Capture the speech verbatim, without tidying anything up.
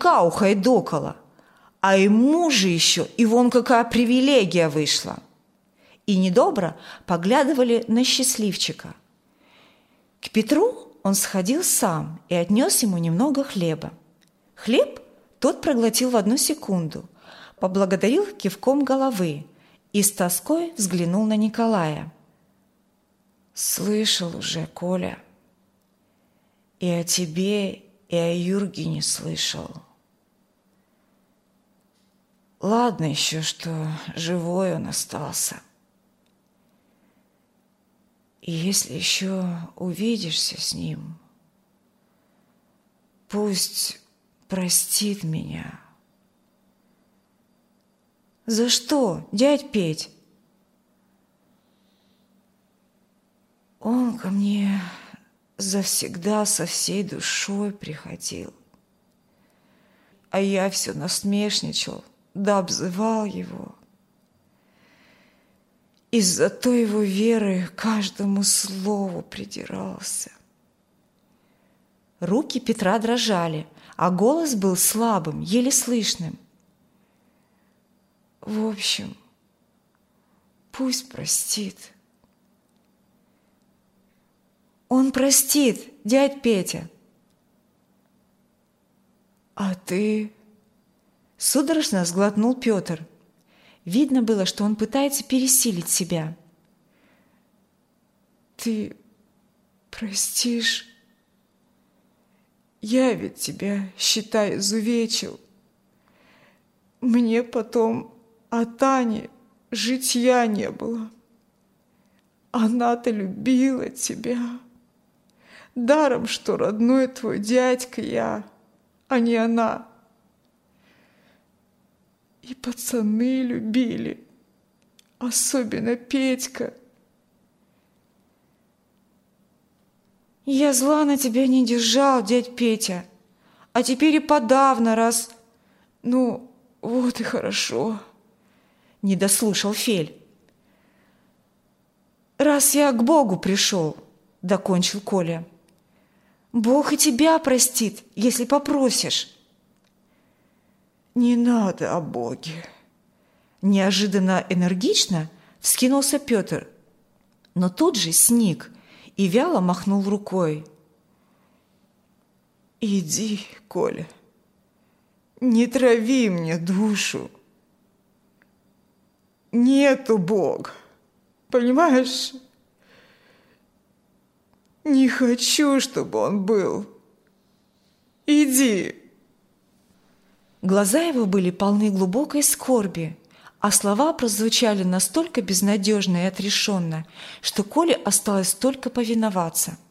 мужика ухайдокала, а ему же еще и вон какая привилегия вышла. И недобро поглядывали на счастливчика. К Петру он сходил сам и отнес ему немного хлеба. Хлеб тот проглотил в одну секунду, поблагодарил кивком головы и с тоской взглянул на Николая. «Слышал уже, Коля, и о тебе, и о Юргене слышал. Ладно еще, что живой он остался. И если еще увидишься с ним, пусть простит меня». «За что, дядь Петь?» «Он ко мне завсегда со всей душой приходил, а я все насмешничал, да обзывал его. Из-за той его веры каждому слову придирался». Руки Петра дрожали, а голос был слабым, еле слышным. «В общем, пусть простит». «Он простит, дядь Петя». «А ты?» Судорожно сглотнул Петр. Видно было, что он пытается пересилить себя. «Ты простишь? Я ведь тебя, считай, изувечил. Мне потом от Ани житья не было. Она-то любила тебя. Даром, что родной твой дядька я, а не она. И пацаны любили, особенно Петька. Я зла на тебя не держал, дядь Петя, а теперь и подавно, раз... Ну, вот и хорошо». Не дослушал Фель. «Раз я к Богу пришел», — докончил Коля. «Бог и тебя простит, если попросишь». «Не надо о Боге», — неожиданно энергично вскинулся Петр, но тут же сник и вяло махнул рукой. «Иди, Коля, не трави мне душу. Нету Бога, понимаешь? Не хочу, чтобы он был. Иди». Глаза его были полны глубокой скорби, а слова прозвучали настолько безнадежно и отрешенно, что Коле осталось только повиноваться.